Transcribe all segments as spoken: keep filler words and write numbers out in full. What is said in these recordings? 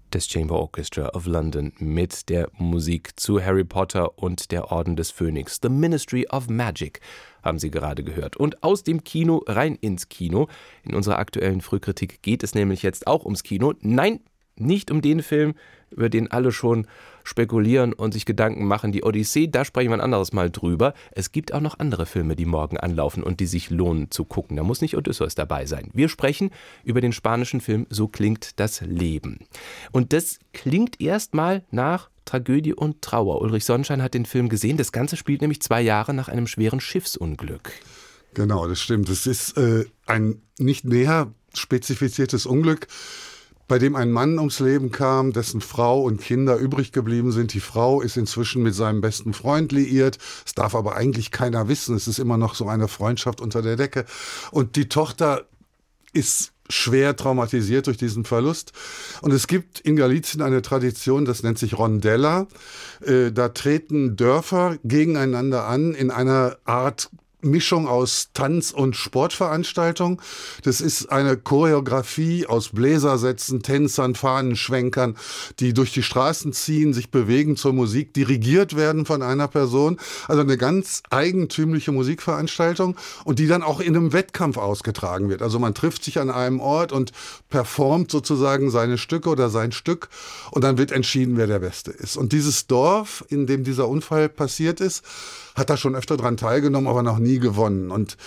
des Chamber Orchestra of London mit der Musik zu Harry Potter und der Orden des Phönix. The Ministry of Magic haben Sie gerade gehört. Und aus dem Kino rein ins Kino. In unserer aktuellen Frühkritik geht es nämlich jetzt auch ums Kino. Nein, nicht um den Film, über den alle schon spekulieren und sich Gedanken machen. Die Odyssee, da sprechen wir ein anderes Mal drüber. Es gibt auch noch andere Filme, die morgen anlaufen und die sich lohnen zu gucken. Da muss nicht Odysseus dabei sein. Wir sprechen über den spanischen Film So klingt das Leben. Und das klingt erstmal nach Tragödie und Trauer. Ulrich Sonnenschein hat den Film gesehen. Das Ganze spielt nämlich zwei Jahre nach einem schweren Schiffsunglück. Genau, das stimmt. Es ist äh, ein nicht näher spezifiziertes Unglück, bei dem ein Mann ums Leben kam, dessen Frau und Kinder übrig geblieben sind. Die Frau ist inzwischen mit seinem besten Freund liiert. Es darf aber eigentlich keiner wissen. Es ist immer noch so eine Freundschaft unter der Decke. Und die Tochter ist schwer traumatisiert durch diesen Verlust. Und es gibt in Galicien eine Tradition, das nennt sich Rondella. Äh, da treten Dörfer gegeneinander an in einer Art Mischung aus Tanz- und Sportveranstaltung. Das ist eine Choreografie aus Bläsersätzen, Tänzern, Fahnenschwenkern, die durch die Straßen ziehen, sich bewegen zur Musik, dirigiert werden von einer Person. Also eine ganz eigentümliche Musikveranstaltung und die dann auch in einem Wettkampf ausgetragen wird. Also man trifft sich an einem Ort und performt sozusagen seine Stücke oder sein Stück und dann wird entschieden, wer der Beste ist. Und dieses Dorf, in dem dieser Unfall passiert ist, hat da schon öfter dran teilgenommen, aber noch nie gewonnen. Und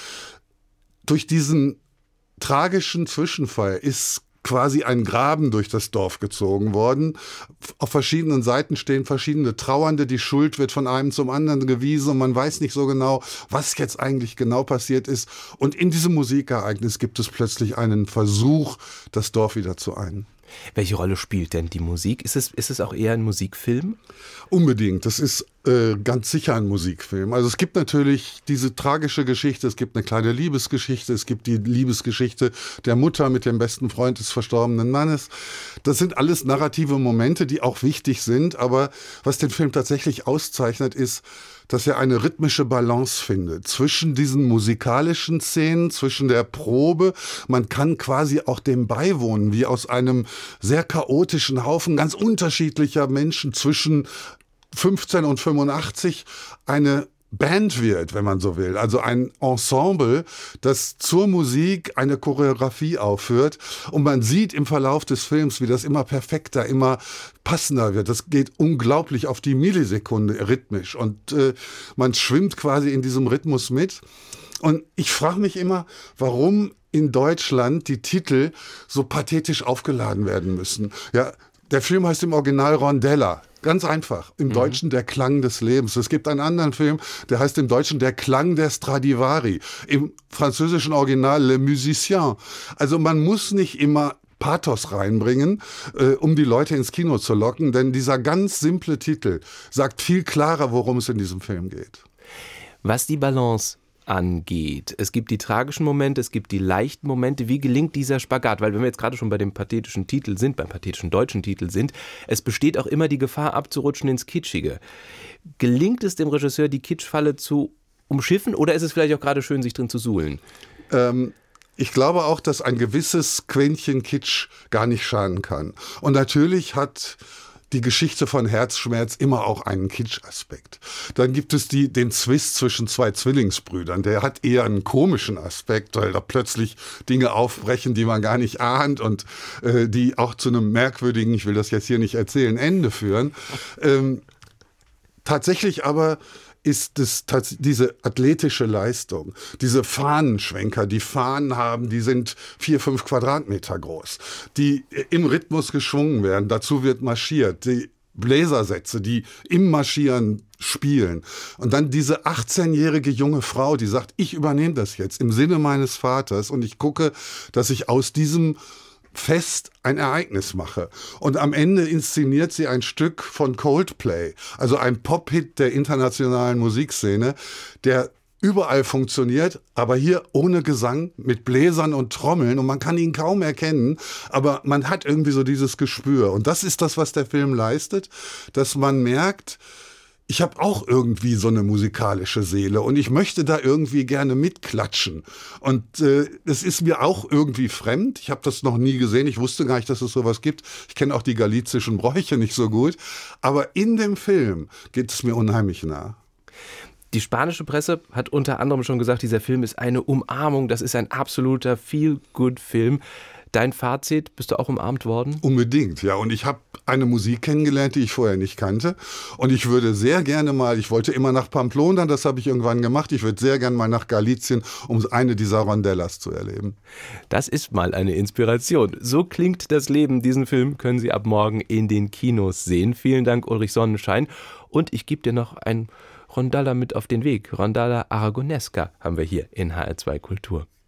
durch diesen tragischen Zwischenfall ist quasi ein Graben durch das Dorf gezogen worden. Auf verschiedenen Seiten stehen verschiedene Trauernde. Die Schuld wird von einem zum anderen gewiesen und man weiß nicht so genau, was jetzt eigentlich genau passiert ist. Und in diesem Musikereignis gibt es plötzlich einen Versuch, das Dorf wieder zu einen. Welche Rolle spielt denn die Musik? Ist es, ist es auch eher ein Musikfilm? Unbedingt. Das ist äh, ganz sicher ein Musikfilm. Also es gibt natürlich diese tragische Geschichte, es gibt eine kleine Liebesgeschichte, es gibt die Liebesgeschichte der Mutter mit dem besten Freund des verstorbenen Mannes. Das sind alles narrative Momente, die auch wichtig sind. Aber was den Film tatsächlich auszeichnet, ist, dass er eine rhythmische Balance findet zwischen diesen musikalischen Szenen, zwischen der Probe. Man kann quasi auch dem beiwohnen, wie aus einem sehr chaotischen Haufen ganz unterschiedlicher Menschen zwischen fünfzehn und fünfundachtzig eine Band wird, wenn man so will. Also ein Ensemble, das zur Musik eine Choreografie aufführt. Und man sieht im Verlauf des Films, wie das immer perfekter, immer passender wird. Das geht unglaublich auf die Millisekunde rhythmisch. Und äh, man schwimmt quasi in diesem Rhythmus mit. Und ich frage mich immer, warum in Deutschland die Titel so pathetisch aufgeladen werden müssen. Ja, der Film heißt im Original Rondella. Ganz einfach. Im mhm. Deutschen der Klang des Lebens. Es gibt einen anderen Film, der heißt im Deutschen der Klang der Stradivari. Im französischen Original Le Musicien. Also man muss nicht immer Pathos reinbringen, äh, um die Leute ins Kino zu locken, denn dieser ganz simple Titel sagt viel klarer, worum es in diesem Film geht. Was die Balance angeht. Es gibt die tragischen Momente, es gibt die leichten Momente. Wie gelingt dieser Spagat? Weil wenn wir jetzt gerade schon bei dem pathetischen Titel sind, beim pathetischen deutschen Titel sind, es besteht auch immer die Gefahr abzurutschen ins Kitschige. Gelingt es dem Regisseur, die Kitschfalle zu umschiffen oder ist es vielleicht auch gerade schön, sich drin zu suhlen? Ähm Ich glaube auch, dass ein gewisses Quäntchen Kitsch gar nicht schaden kann. Und natürlich hat die Geschichte von Herzschmerz immer auch einen Kitsch-Aspekt. Dann gibt es die, den Zwist zwischen zwei Zwillingsbrüdern. Der hat eher einen komischen Aspekt, weil da plötzlich Dinge aufbrechen, die man gar nicht ahnt und äh, die auch zu einem merkwürdigen, ich will das jetzt hier nicht erzählen, Ende führen. Ähm, tatsächlich aber ist es diese athletische Leistung, diese Fahnenschwenker, die Fahnen haben, die sind vier, fünf Quadratmeter groß, die im Rhythmus geschwungen werden, dazu wird marschiert, die Bläsersätze, die im Marschieren spielen. Und dann diese achtzehnjährige junge Frau, die sagt, ich übernehme das jetzt im Sinne meines Vaters und ich gucke, dass ich aus diesem Fest ein Ereignis mache. Und am Ende inszeniert sie ein Stück von Coldplay, also ein Pop-Hit der internationalen Musikszene, der überall funktioniert, aber hier ohne Gesang, mit Bläsern und Trommeln und man kann ihn kaum erkennen, aber man hat irgendwie so dieses Gespür. Und das ist das, was der Film leistet, dass man merkt, ich habe auch irgendwie so eine musikalische Seele und ich möchte da irgendwie gerne mitklatschen. Und äh, es ist mir auch irgendwie fremd. Ich habe das noch nie gesehen. Ich wusste gar nicht, dass es sowas gibt. Ich kenne auch die galizischen Bräuche nicht so gut. Aber in dem Film geht es mir unheimlich nah. Die spanische Presse hat unter anderem schon gesagt, dieser Film ist eine Umarmung. Das ist ein absoluter Feel-Good-Film. Dein Fazit, bist du auch umarmt worden? Unbedingt, ja. Und ich habe eine Musik kennengelernt, die ich vorher nicht kannte. Und ich würde sehr gerne mal, ich wollte immer nach Pamplona, das habe ich irgendwann gemacht. Ich würde sehr gerne mal nach Galizien, um eine dieser Rondellas zu erleben. Das ist mal eine Inspiration. So klingt das Leben. Diesen Film können Sie ab morgen in den Kinos sehen. Vielen Dank, Ulrich Sonnenschein. Und ich gebe dir noch ein Rondalla mit auf den Weg. Rondalla Aragonesca haben wir hier in H R zwei Kultur.